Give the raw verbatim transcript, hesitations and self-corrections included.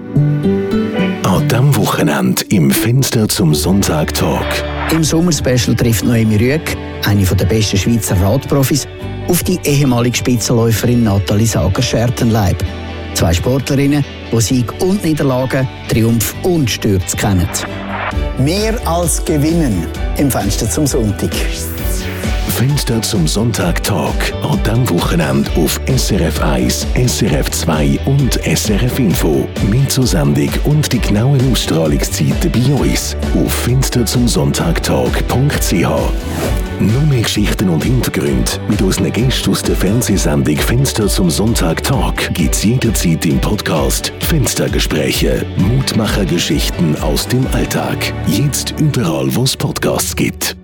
An diesem Wochenende im Fenster zum Sonntag-Talk. Im Sommerspecial trifft Noemi Rüegg, eine der besten Schweizer Radprofis, auf die ehemalige Spitzenläuferin Nathalie Sager-Schertenleib. Zwei Sportlerinnen, die Sieg und Niederlagen, Triumph und Stürze kennen. Mehr als gewinnen im Fenster zum Sonntag. Fenster zum Sonntag-Talk. An diesem Wochenende auf S R F eins, S R F zwei und S R F Info. Mehr zur Sendung und die genauen Ausstrahlungszeiten bei uns auf fenster zum sonntag talk punkt c h. Noch mehr Geschichten und Hintergründe mit unseren Gästen aus der Fernsehsendung Fenster zum Sonntag-Talk gibt es jederzeit im Podcast Fenstergespräche. Mutmacher-Geschichten aus dem Alltag. Jetzt überall, wo es Podcasts gibt.